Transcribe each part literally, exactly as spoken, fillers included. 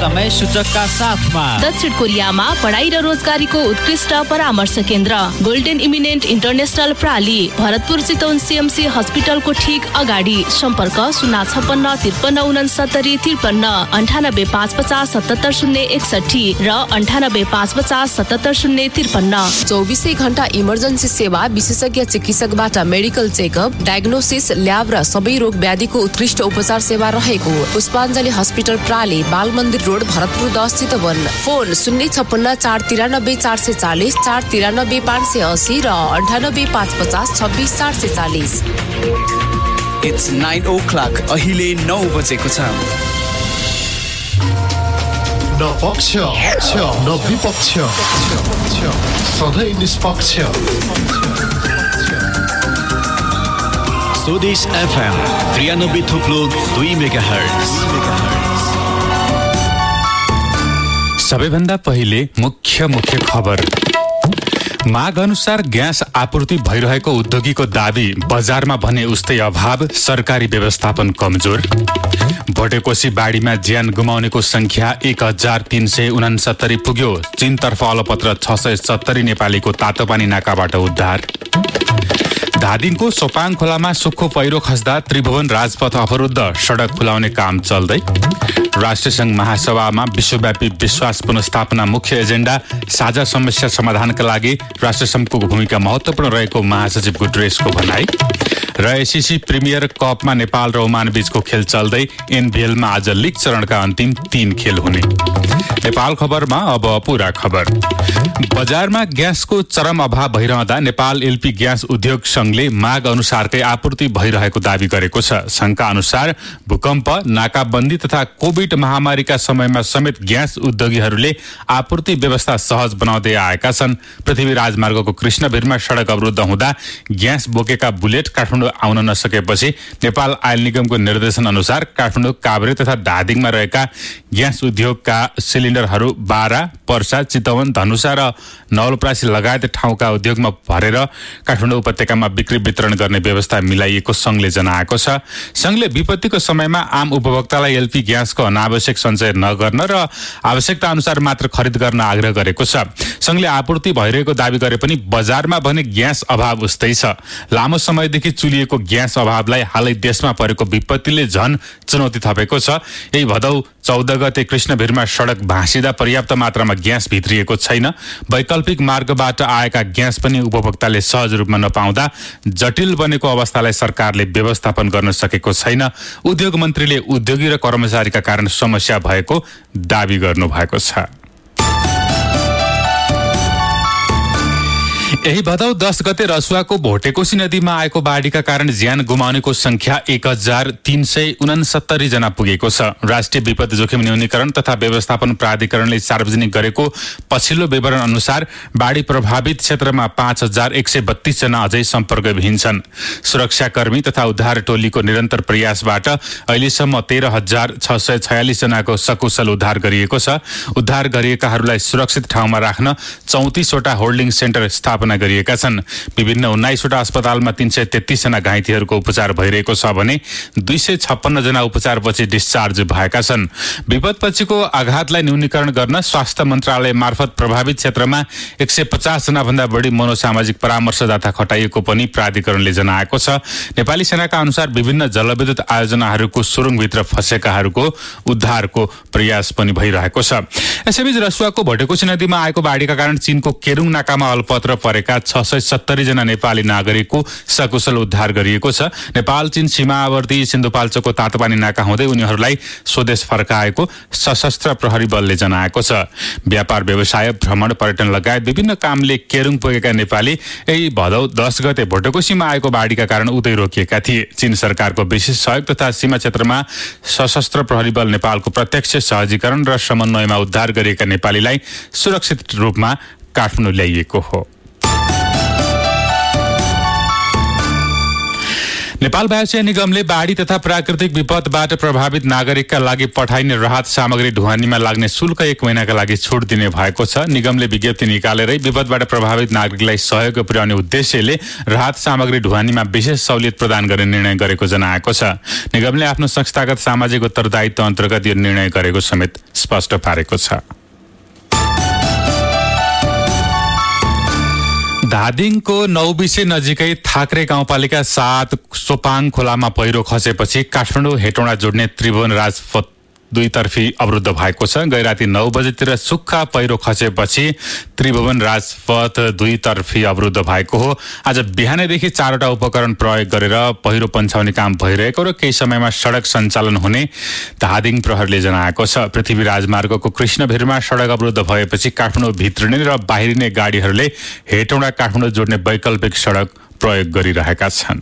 समय सूचकका साथमा दक्षिण कोरियामा पढाइ र रोजगारीको उत्कृष्ट परामर्श केन्द्र golden eminent international प्राली, Bharatpur Chitwan CMC हस्पिटलको ठिक अगाडि। सम्पर्क शून्य छप्पन्न त्रिपन्न उनसत्तरी त्रिपन्न अन्ठानब्बे पाँच पचास सतहत्तर शून्य एकसठी र अन्ठानब्बे पाँच पचास सतहत्तर शून्य त्रिपन्न। चौबिसै घण्टा इमर्जेन्सी सेवा, विशेषज्ञ चिकित्सकबाट मेडिकल चेकअप, डायग्नोसिस, ल्याब र सबै रोग व्याधिको उत्कृष्ट उपचार सेवा रहेको पुष्पाञ्जली हस्पिटल प्राली, बाल मन्दिर रोड, भरतपुर दस चितवन। फोन शून्य छप्पन्न चार तिरानब्बे चार सय चालिस, चार तिरानब्बे पाँच सय असी र अन्ठानब्बे पाँच पचास छब्बिस चार सय चालिस। It's nine o'clock. अहिले नौ बजेको छ। न पक्ष न विपक्ष, सधैँ निष्पक्ष। स्वदेश एफएम त्रियानब्बे थुप्लो दुई मेगा हर्ट्ज। सबैभन्दा पहिले मुख्य मुख्य खबर। माग अनुसार ग्यास आपूर्ति भइरहेको उद्योगीको दाबी, बजारमा भने उस्तै अभाव, सरकारी व्यवस्थापन कमजोर। भोटेकोशी बाढीमा ज्यान गुमाउनेको संख्या एक हजार तीन सय उनासत्तरी पुग्यो। चीनतर्फ अलपत्र छ सय सत्तरी नेपालीको तातोपानी नाकाबाट उद्धार। धादिङको सोपाङ खोलामा सुक्खो पहिरो खस्दा त्रिभुवन राजपथ अवरुद्ध, सडक खुलाउने काम चल्दै। राष्ट्रिय संघ महासभामा विश्वव्यापी विश्वास पुनर्स्थापना मुख्य एजेन्डा, साझा समस्या समाधानका लागि राष्ट्रिय संघको भूमिका महत्वपूर्ण रहेको महासचिव गुटरेसको भनाई। र एसिसी प्रिमियर कपमा नेपाल र ओमान बीचको खेल चल्दै, एनबिएलमा आज लीग चरणका अन्तिम तीन खेल हुने। नेपाल खबरमा अब पूरा खबर। बजारमा ग्यासको चरम अभाव भइरहँदा नेपाल एलपी ग्यास उद्योग संघले माग अनुसारकै आपूर्ति भइरहेको दावी गरेको छ। संघका अनुसार भूकम्प, नाकाबन्दी तथा कोभिड महामारीका समयमा समेत ग्यास उद्योगीहरूले आपूर्ति व्यवस्था सहज बनाउँदै आएका छन्। पृथ्वी राजमार्गको कृष्णभिरमा सडक अवरुद्ध हुँदा ग्यास बोकेका बुलेट काठमाडौँ आउन नसकेपछि नेपाल आयल निगमको निर्देशन अनुसार काठमाडौँ, काभ्रे तथा धादिङमा रहेका ग्यास उद्योगका सिलिन्डरहरू बारा, पर्सा, चितवन, धनुषा र नवलपरासी लगायत ठाउँका उद्योगमा भरेर काठमाडौँ उपत्यकामा बिक्री वितरण गर्ने व्यवस्था मिलाइएको संघले जनाएको छ। संघले विपत्तिको समयमा आम उपभोक्तालाई एलपी ग्यासको अनावश्यक सञ्चय नगर्न र आवश्यकता अनुसार मात्र खरिद गर्न आग्रह गरेको छ। संघले आपूर्ति भइरहेको दावी गरे पनि बजारमा भने ग्यास अभाव उस्तै छ। लामो समयदेखि चुलिएको ग्यास अभावलाई हालै देशमा परेको विपत्तिले झन चुनौती थपेको छ। यही भदौ चौध गते कृष्णभिरमा सडक भाँसिँदा पर्याप्त मात्रामा ग्यास भित्रिएको छैन। वैकल्पिक मार्गबाट आएका ग्यास पनि उपभोक्ताले सहज रूपमा नपाउँदा जटिल बनेको अवस्थालाई सरकारले व्यवस्थापन गर्न सकेको छैन। उद्योग मन्त्रीले उद्योगी र कर्मचारीका कारण समस्या भएको दावी गर्नु भएको छ। यही भदौ दस गते रसुवाको भोटेकोशी नदीमा आएको बाढीका कारण ज्यान गुमाउनेको संख्या एक हजार तीन सय उनसत्तरी जना पुगेको छ। राष्ट्रिय विपद जोखिम न्यूनीकरण तथा व्यवस्थापन प्राधिकरणले सार्वजनिक गरेको पछिल्लो विवरण अनुसार बाढी प्रभावित क्षेत्रमा पाँच हजार एक सय बत्तीस जना अझै सम्पर्कविहीन छन्। सुरक्षाकर्मी तथा उद्धार टोलीको निरन्तर प्रयासबाट अहिलेसम्म तेह्र हजार छ सय छयालिस जनाको सकुशल उद्धार गरिएको छ। उद्धार गरिएकाहरूलाई सुरक्षित ठाउँमा राख्न चौतिसवटा होल्डिङ सेन्टर स्थापना गरिएका छन्। विभिन्न उन्नाइसवटा अस्पतालमा तीन सय तेत्तीस जना घाइतेहरूको उपचार भइरहेको छ भने दुई सय छप्पन्न जना उपचारपछि डिस्चार्ज भएका छन्। विपदपछिको आघातलाई न्यूनीकरण गर्न स्वास्थ्य मन्त्रालय मार्फत प्रभावित क्षेत्रमा एक सय पचास जना भन्दा बढी मनोसामाजिक परामर्शदाता खटाइएको पनि प्राधिकरणले जनाएको छ। नेपाली सेनाका अनुसार विभिन्न जलविद्युत आयोजनाहरूको सुरुङभित्र फँसेकाहरूको उद्धारको प्रयास पनि भइरहेको छ। यसैबीच रसुवाको भोटेकोशी नदीमा आएको बाढीका कारण चीनको केरुङ नाकामा अलपत्र परेका छ सय सत्तरी जना नेपाली नागरिकको सकुशल उद्धार गरिएको छ। नेपाल चीन सीमावर्ती सिन्धुपाल्चोकको तातोपानी नाका हुँदै उनीहरूलाई स्वदेश फर्काएको सशस्त्र प्रहरी बलले जनाएको छ। व्यापार, व्यवसाय, भ्रमण, पर्यटन लगायत विभिन्न कामले केरुङ पुगेका नेपाली यही भदौ दस गते भोटेकोशीमा आएको बाढीका कारण उतै रोकिएका थिए। चीन सरकारको विशेष सहयोग तथा सीमा क्षेत्रमा सशस्त्र प्रहरी बल नेपालको प्रत्यक्ष सहजीकरण र समन्वयमा उद्धार गरिएका नेपालीलाई सुरक्षित रूपमा काठमाडौँ ल्याइएको हो। नेपाल वायुसेना निगमले बाढी तथा प्राकृतिक विपदबाट प्रभावित नागरिकका लागि पठाइने राहत सामग्री ढुवानीमा लाग्ने शुल्क एक महिनाका लागि छुट दिने भएको छ। निगमले विज्ञप्ति निकालेरै विपदबाट प्रभावित नागरिकलाई सहयोग पुर्याउने उद्देश्यले राहत सामग्री ढुवानीमा विशेष सहुलियत प्रदान गर्ने निर्णय गरेको जनाएको छ। निगमले आफ्नो संस्थागत सामाजिक उत्तरदायित्व अन्तर्गत यो निर्णय गरेको समेत स्पष्ट पारेको छ। धादिङको नौबिसे नजिकै थाक्रे गाउँपालिका सात सोपाङ खोलामा पहिरो खसेपछि काठमाडौँ हेटौँडा जोड्ने त्रिभुवन राजपथ दुईतर्फी अवरुद्ध भएको छ। गैराती नौ बजेतिर सुक्खा पहिरो खसेपछि त्रिभुवन राजपथ दुईतर्फी अवरुद्ध भएको हो। आज बिहानैदेखि चारवटा उपकरण प्रयोग गरेर पहिरो पन्छाउने काम भइरहेको र केही समयमा सडक सञ्चालन हुने धादिङ प्रहरीले जनाएको छ। पृथ्वी राजमार्गको कृष्णभिरमा सडक अवरुद्ध भएपछि काठमाडौँ भित्रिने र बाहिरिने गाडीहरूले हेटौँडा काठमाडौँ जोड्ने वैकल्पिक सडक प्रयोग गरिरहेका छन्।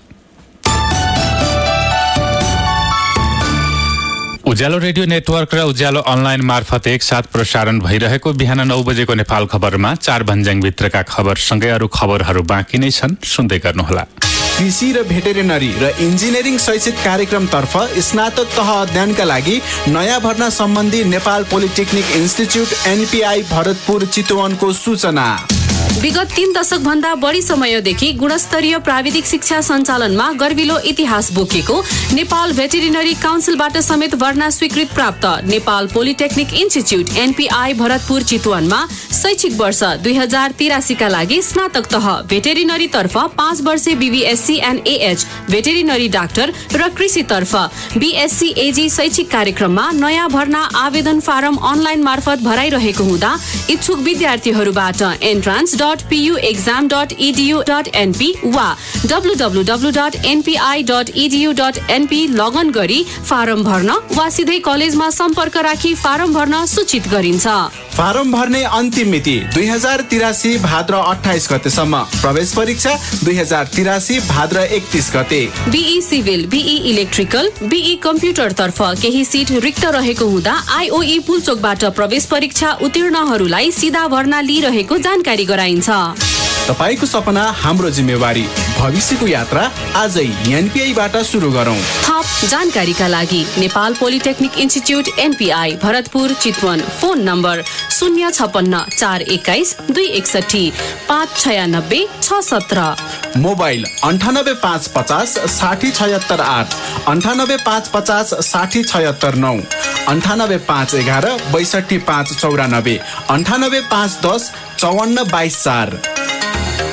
उज्यालो रेडियो नेटवर्क र उज्यालो अनलाइन मार्फत एकसाथ प्रसारण भइरहेको बिहान नौ बजेको नेपाल खबरमा चार भन्ज्याङभित्रका खबरसँगै अरू खबरहरू बाँकी नै छन्, सुन्दै गर्नुहोला। कृषि र भेटेरिनरी र इन्जिनियरिङ शैक्षिक कार्यक्रमतर्फ स्नातक तह अध्ययनका लागि नयाँ भर्ना सम्बन्धी Nepal polytechnic institute NPI Bharatpur चितवनको सूचना। विगत तीन दशक भन्दा बढी समयदेखि गुणस्तरीय प्राविधिक शिक्षा सञ्चालनमा गर्विलो इतिहास बोकेको नेपाल भेटेरिनरी काउन्सिलबाट समेत भर्ना स्वीकृत प्राप्त Nepal polytechnic institute NPI Bharatpur चितवनमा शैक्षिक वर्ष दुई हजार तिरासीका लागि स्नातक तह भेटेरिनरी तर्फ पाँच वर्षे BVSc and AH veterinary doctor र कृषि तर्फ बीएससी एजी शैक्षिक कार्यक्रममा नयाँ भर्ना आवेदन फारम अनलाइन मार्फत भराइरहेको हुँदा इच्छुक विद्यार्थीहरूबाट entrance dot PU exam dot edu dot NP वा W W W dot NPI dot edu dot NP लगन गरी फारम भर्न वा सिधै कलेजमा सम्पर्क राखी फारम भर्न सूचित गरिन्छ। फारम भर्ने अन्तिम मिति दुई हजार तिरासी भाद्र अठाइस गतेसम्म। प्रवेश परीक्षा दुई हजार तिरासी भाद्र एकतीस गते। Be civil, be electrical, be computer तर्फ केही सिट रिक्त रहेको हुँदा आइओई पुलचोकबाट प्रवेश परीक्षा उत्तीर्णहरूलाई सिधा भर्ना लिइरहेको जानकारी गराइन्छ। तपाईको सपना हाम्रो जिम्मेवारी, भविष्यको यात्रा आजै एनपीआईबाट सुरु गरौँ। थप जानकारीका लागि Nepal polytechnic institute NPI Bharatpur Chitwan, phone number शून्य छपन्न चार एक्काइस दुई एकसठी पाँच छयानब्बे छ सत्र, मोबाइल अन्ठानब्बे पाँच पचास साठी छयत्तर आठ, अन्ठानब्बे पाँच पचास साठी छयत्तर नौ, अन्ठानब्बे पाँच एघार बैसठी पाँच चौरानब्बे, अन्ठानब्बे पाँच दस चौवन्न बाइस चार।